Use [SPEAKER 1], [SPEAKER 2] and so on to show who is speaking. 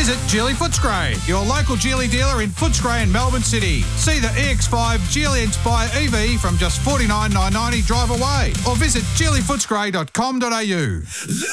[SPEAKER 1] Visit Geely Footscray, your local Geely dealer in Footscray and Melbourne City. See the EX5 Geely Inspire EV from just $49,990 drive away, or visit geelyfootscray.com.au.